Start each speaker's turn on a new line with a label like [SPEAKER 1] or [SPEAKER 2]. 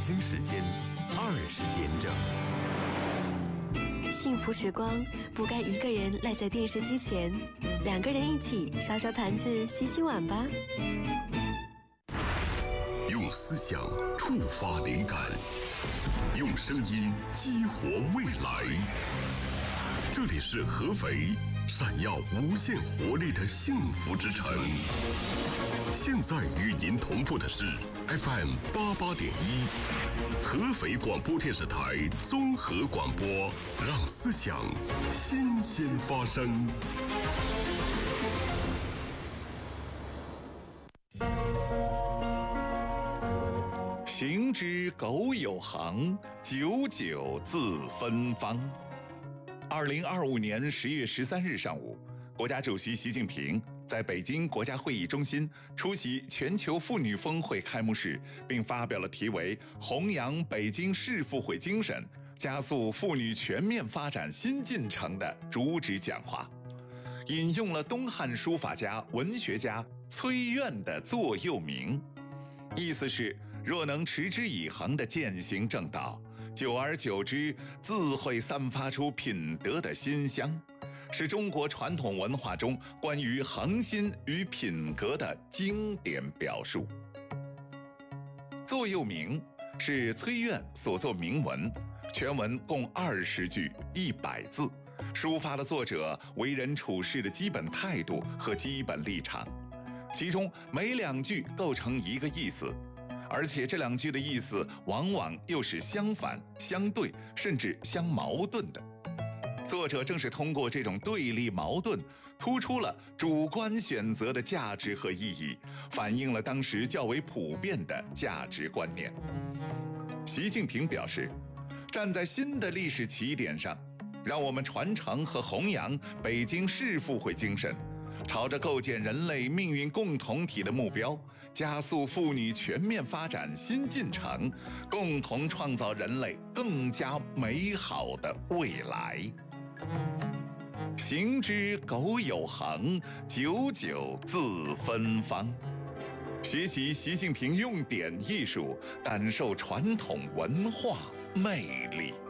[SPEAKER 1] 京时间20点整。
[SPEAKER 2] 幸福时光不该一个人赖在电视机前，2个人一起刷刷盘子、洗洗碗吧。
[SPEAKER 3] 用思想触发灵感，用声音激活未来。这里是合肥，闪耀无限活力的幸福之城。现在与您同步的是 FM 88.1，合肥广播电视台综合广播，让思想新鲜发生。
[SPEAKER 4] 行之苟有行，久久自芬芳。2025年10月13日上午，国家主席习近平在北京国家会议中心出席全球妇女峰会开幕式，并发表了题为“弘扬北京市妇会精神，加速妇女全面发展新进程”的主旨讲话，引用了东汉书法家、文学家崔苑的座右铭，意思是若能持之以恒地践行正道，久而久之自会散发出品德的馨香，是中国传统文化中关于恒心与品格的经典表述。座右铭是崔苑所作铭文，全文共20句100字，抒发了作者为人处事的基本态度和基本立场，其中每2句构成一个意思，而且这2句的意思往往又是相反、相对，甚至相矛盾的。作者正是通过这种对立矛盾，突出了主观选择的价值和意义，反映了当时较为普遍的价值观念。习近平表示，站在新的历史起点上，让我们传承和弘扬北京市妇会精神，朝着构建人类命运共同体的目标，加速妇女全面发展新进程，共同创造人类更加美好的未来。行之苟有行，久久自芬芳。学习习近平用典艺术，感受传统文化魅力。